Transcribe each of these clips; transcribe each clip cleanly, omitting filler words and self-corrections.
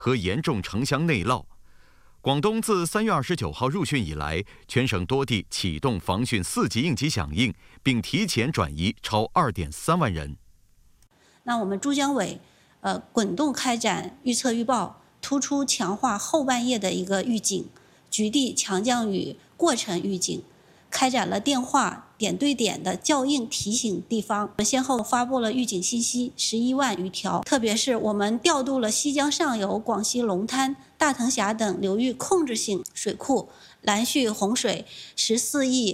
和严重城乡内涝。广东自3月29号入汛以来，全省多地启动防汛4级应急响应，并提前转移超2.3万人。 那我们珠江委滚动开展预测预报，突出强化后半夜的一个预警，局地强降雨过程预警，开展了电话点对点的校应提醒地方，先后发布了预警信息11万余条。特别是我们调度了西江上游、广西龙滩、大藤峡等流域控制性水库拦蓄洪水14亿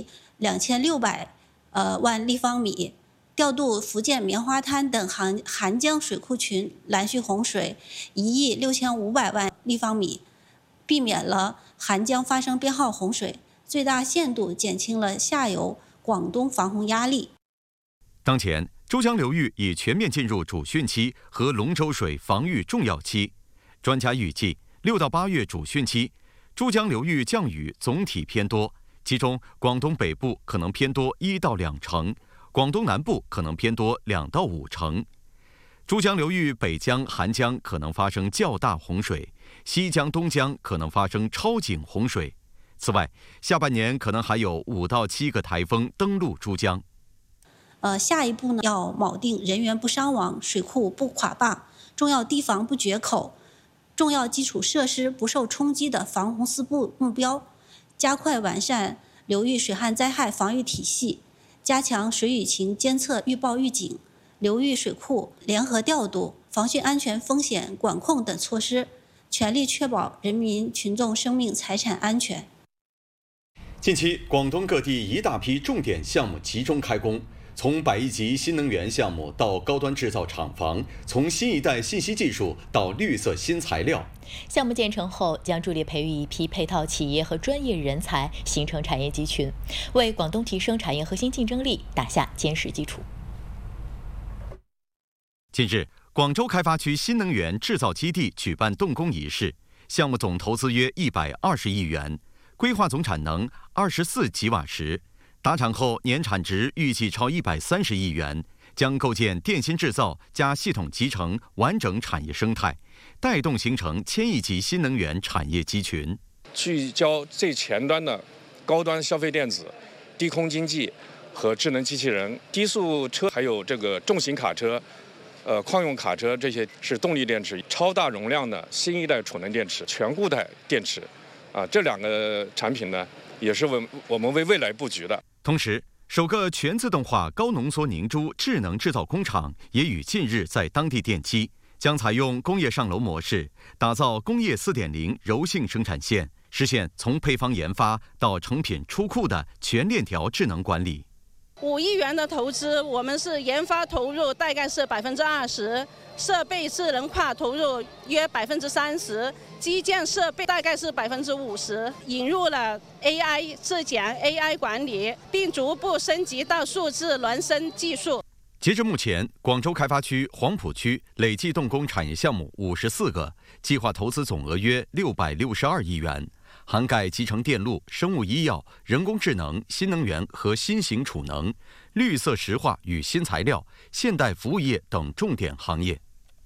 2600万立方米，调度福建棉花滩等涵江水库群拦蓄洪水1亿6500万立方米，避免了涵江发生编号洪水，最大限度减轻了下游广东防洪压力。 当前，珠江流域已全面进入主汛期和龙舟水防御重要期。专家预计，6到8月主汛期，珠江流域降雨总体偏多，其中广东北部可能偏多1到2成，广东南部可能偏多2到5成。珠江流域北江、涵江可能发生较大洪水，西江、东江可能发生超警洪水。此外，下半年可能还有5到7个台风登陆珠江。 下一步呢，要锚定人员不伤亡、水库不垮坝、重要堤防不决口、重要基础设施不受冲击的防洪4不目标，加快完善流域水旱灾害防御体系，加强水雨情监测预报预警、流域水库联合调度、防汛安全风险管控等措施，全力确保人民群众生命财产安全。 近期，广东各地一大批重点项目集中开工，从100亿级新能源项目到高端制造厂房，从新一代信息技术到绿色新材料。 项目建成后，将助力培育一批配套企业和专业人才，形成产业集群，为广东提升产业核心竞争力打下坚实基础。 近日，广州开发区新能源制造基地举办动工仪式，项目总投资约120亿元。规划总产能24吉瓦时，达产后年产值预计超130亿元，将构建电芯制造加系统集成完整产业生态，带动形成1000亿级新能源产业集群。 聚焦最前端的高端消费电子、低空经济和智能机器人、低速车，还有这个重型卡车、矿用卡车，这些是动力电池，超大容量的新一代储能电池、全固态电池。这2个产品呢，也是我们为未来布局的。 同时，首个全自动化高浓缩凝珠智能制造工厂也于近日在当地奠基，将采用工业上楼模式，打造工业4.0柔性生产线，实现从配方研发到成品出库的全链条智能管理。 5亿元的投资，我们是研发投入大概是20%，设备智能化投入约30%，基建设备大概是50%，引入了 AI 质检、AI 管理，并逐步升级到数字孪生技术。 截至目前，广州开发区黄埔区累计动工产业项目54个，计划投资总额约662亿元，涵盖集成电路、生物医药、人工智能、新能源和新型储能、绿色石化与新材料、现代服务业等重点行业。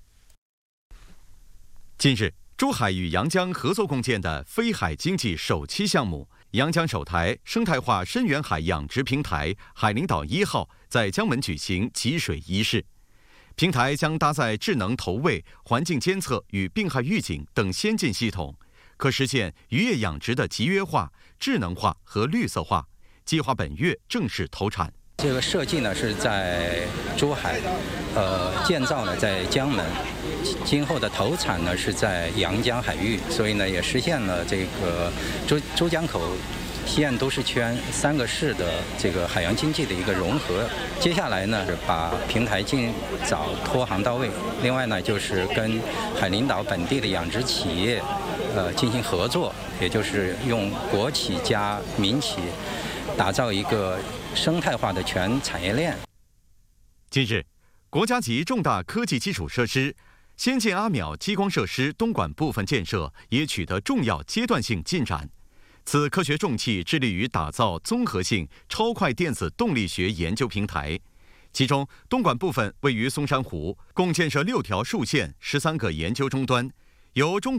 近日，珠海与阳江合作共建的飞海经济首期项目阳江首台生态化深远海养殖平台海陵岛1号在江门举行集水仪式。平台将搭载智能投喂、环境监测与病害预警等先进系统，可实现渔业养殖的集约化、智能化和绿色化。计划本月正式投产。 这个设计呢是在珠海，建造呢在江门，今后的投产呢是在阳江海域，所以呢也实现了这个珠江口、西岸都市圈3个市的这个海洋经济的一个融合。接下来呢是把平台尽早拖航到位，另外呢就是跟海陵岛本地的养殖企业进行合作，也就是用国企加民企打造一个生态化的全产业链。 近日，国家级重大科技基础设施先进阿邈激光设施东莞部分建设也取得重要阶段性进展。此科学重器致力于打造综合性超快电子动力学研究平台，其中东莞部分位于松山湖，共建设6条竖线、13个研究终端，由中国